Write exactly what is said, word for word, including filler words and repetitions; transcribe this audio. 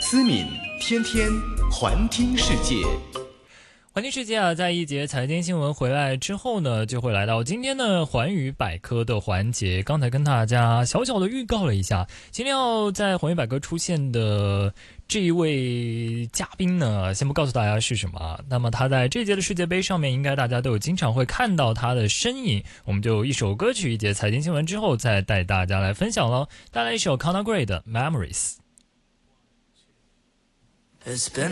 思敏天天环听世界。 环听世界啊，在一节财经新闻回来之后呢，就会来到今天的环宇百科的环节。刚才跟大家小小的预告了一下，今天要在环宇百科出现的这一位嘉宾呢，先不告诉大家是什么。那么他在这届的世界杯上面，应该大家都有经常会看到他的身影。我们就一首歌曲，一节财经新闻之后，再带大家来分享了。带来一首 Conor Gray 的 Memories。